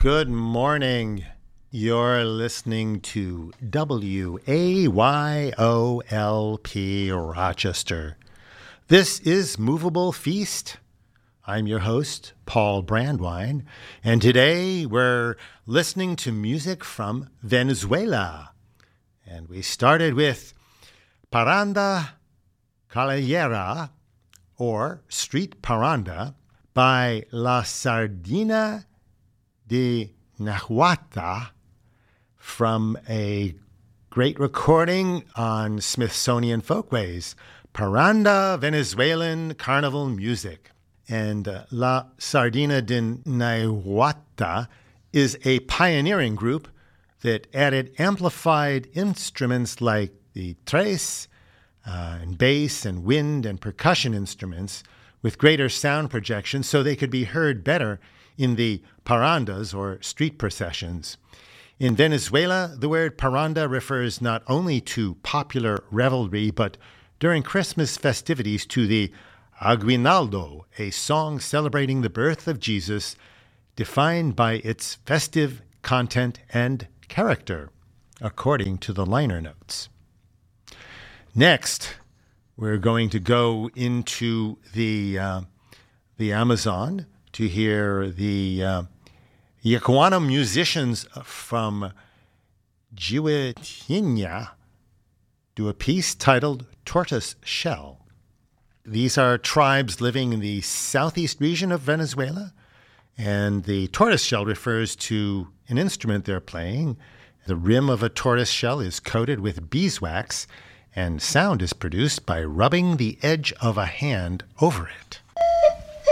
Good morning. You're listening to WAYOLP Rochester. This is Movable Feast. I'm your host, Paul Brandwine, and today we're listening to music from Venezuela. And we started with Parranda Callejera, or Street Parranda, by La Sardina de Nahuatl, from a great recording on Smithsonian Folkways, Parranda Venezuelan Carnival Music. And La Sardina de Nahuatl is a pioneering group that added amplified instruments like the tres, and bass and wind and percussion instruments with greater sound projection so they could be heard better in the parrandas, or street processions. In Venezuela, the word parranda refers not only to popular revelry, but during Christmas festivities to the Aguinaldo, a song celebrating the birth of Jesus, defined by its festive content and character, according to the liner notes. Next, we're going to go into the Amazon to hear the Yacuano musicians from Jihuaytena do a piece titled Tortoise Shell. These are tribes living in the southeast region of Venezuela, and the tortoise shell refers to an instrument they're playing. The rim of a tortoise shell is coated with beeswax, and sound is produced by rubbing the edge of a hand over it.